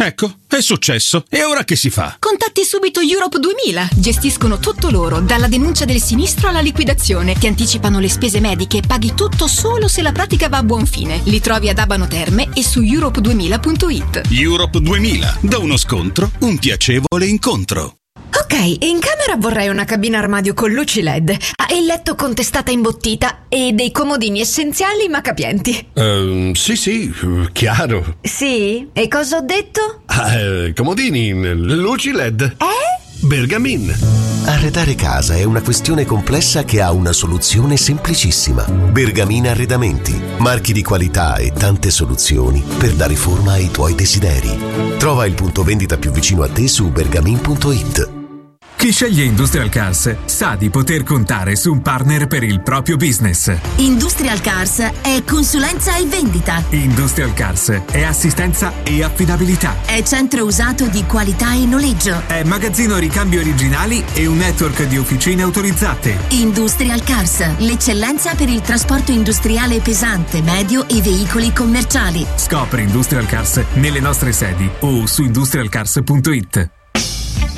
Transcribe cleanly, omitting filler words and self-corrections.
Ecco, è successo. E ora che si fa? Contatti subito Europe 2000. Gestiscono tutto loro, dalla denuncia del sinistro alla liquidazione. Ti anticipano le spese mediche e paghi tutto solo se la pratica va a buon fine. Li trovi ad Abano Terme e su europe2000.it. Europe 2000. Da uno scontro, un piacevole incontro. Ok, in camera vorrei una cabina armadio con luci LED, il letto con testata imbottita e dei comodini essenziali ma capienti. Sì, chiaro. Sì? E cosa ho detto? Comodini, luci LED. Bergamin. Arredare casa è una questione complessa che ha una soluzione semplicissima. Bergamin Arredamenti. Marchi di qualità e tante soluzioni per dare forma ai tuoi desideri. Trova il punto vendita più vicino a te su bergamin.it. Chi sceglie Industrial Cars sa di poter contare su un partner per il proprio business. Industrial Cars è consulenza e vendita. Industrial Cars è assistenza e affidabilità. È centro usato di qualità e noleggio. È magazzino ricambi originali e un network di officine autorizzate. Industrial Cars, l'eccellenza per il trasporto industriale pesante, medio e veicoli commerciali. Scopri Industrial Cars nelle nostre sedi o su industrialcars.it.